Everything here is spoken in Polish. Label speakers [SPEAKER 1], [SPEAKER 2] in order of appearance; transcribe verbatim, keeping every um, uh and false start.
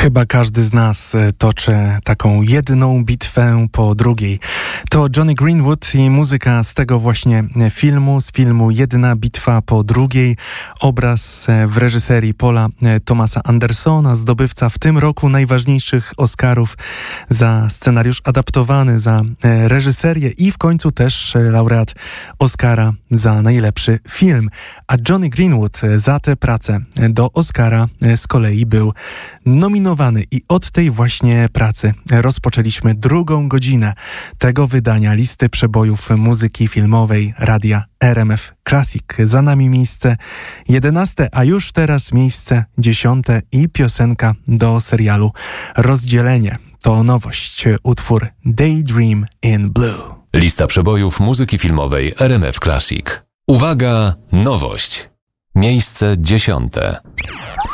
[SPEAKER 1] Chyba każdy z nas toczy taką jedną bitwę po drugiej. To Jonny Greenwood i muzyka z tego właśnie filmu, z filmu Jedna bitwa po drugiej. Obraz w reżyserii Paula Thomasa Andersona, zdobywca w tym roku najważniejszych Oscarów za scenariusz adaptowany, za reżyserię i w końcu też laureat Oscara za najlepszy film. A Jonny Greenwood za tę pracę do Oscara z kolei był nominowany i od tej właśnie pracy rozpoczęliśmy drugą godzinę tego wydania listy przebojów muzyki filmowej radia R M F Classic. Za nami miejsce jedenaste, a już teraz miejsce dziesiąte i piosenka do serialu Rozdzielenie. To nowość, utwór Daydream in Blue.
[SPEAKER 2] Lista przebojów muzyki filmowej R M F Classic. Uwaga, nowość. Miejsce dziesiąte.